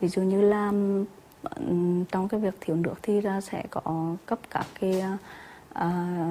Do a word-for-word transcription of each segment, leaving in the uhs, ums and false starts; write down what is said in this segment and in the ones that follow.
Ví dụ như là ừm, trong cái việc thiếu nước thì là sẽ có cấp các cái uh,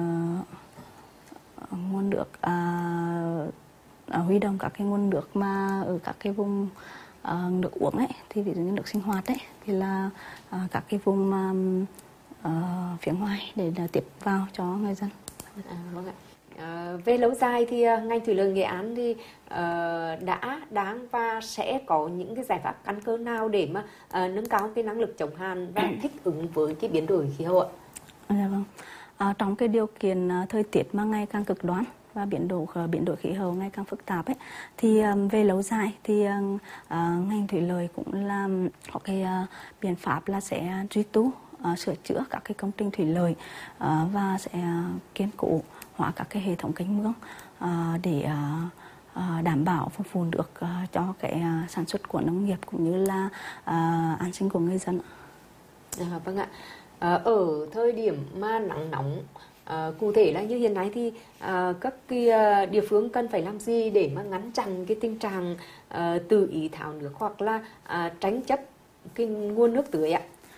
nguồn nước, uh, uh, huy động các cái nguồn nước mà ở các cái vùng uh, nước uống ấy, thì ví dụ như nước sinh hoạt ấy thì là uh, các cái vùng um, uh, phía ngoài để là tiếp vào cho người dân. À, vâng ạ. À, về lâu dài thì uh, ngành thủy lợi Nghệ An thì uh, đã đang và sẽ có những cái giải pháp căn cơ nào để mà uh, nâng cao cái năng lực chống hạn và thích ứng với cái biến đổi khí hậu ạ? Dạ vâng. À, trong cái điều kiện uh, thời tiết mà ngày càng cực đoan và biến đổi uh, biến đổi khí hậu ngày càng phức tạp ấy, thì um, về lâu dài thì uh, uh, ngành thủy lợi cũng là có cái uh, biện pháp là sẽ duy tu, uh, sửa chữa các cái công trình thủy lợi uh, và sẽ uh, kiên cố hóa các cái hệ thống kênh mương uh, để uh, uh, đảm bảo phục vụ được uh, cho cái uh, sản xuất của nông nghiệp cũng như là uh, an sinh của người dân. À, vâng ạ. À, ở thời điểm mà nắng nóng, à, cụ thể là như hiện nay thì à, các cái à, địa phương cần phải làm gì để mà ngăn chặn cái tình trạng à, tự ý tháo nước hoặc là à, tranh chấp cái nguồn nước tưới ạ?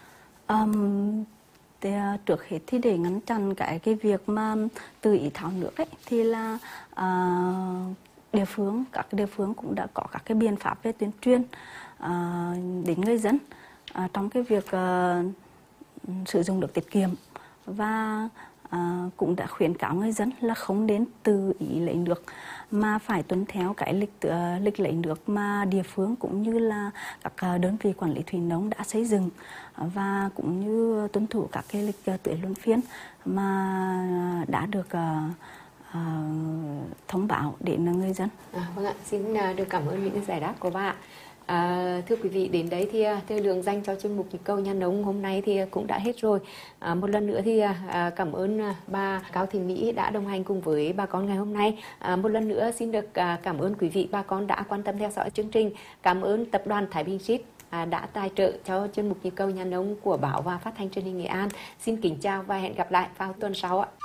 Um, thì, uh, trước hết thì để ngăn chặn cái cái việc mà tự ý tháo nước ấy, thì là uh, địa phương các địa phương cũng đã có các cái biện pháp về tuyên truyền uh, đến người dân uh, trong cái việc uh, sử dụng nước tiết kiệm, và uh, cũng đã khuyến cáo người dân là không đến tự ý lấy nước mà phải tuân theo cái lịch uh, lịch lấy nước mà địa phương cũng như là các uh, đơn vị quản lý thủy nông đã xây dựng, uh, và cũng như tuân thủ các cái lịch uh, tưới luân phiên mà đã được uh, uh, thông báo đến người dân. À, vâng ạ, xin uh, được cảm ơn những giải đáp của bạn. À, thưa quý vị, đến đấy thì thời lượng dành cho chuyên mục Nhịp cầu nhà nông hôm nay thì cũng đã hết rồi. À, một lần nữa thì à, cảm ơn bà Cao Thị Mỹ đã đồng hành cùng với bà con ngày hôm nay. À, một lần nữa xin được à, cảm ơn quý vị bà con đã quan tâm theo dõi chương trình. Cảm ơn tập đoàn Thái Bình Ship à, đã tài trợ cho chuyên mục Nhịp cầu nhà nông của Báo và Phát thanh Truyền hình Nghệ An. Xin kính chào và hẹn gặp lại vào tuần sau ạ.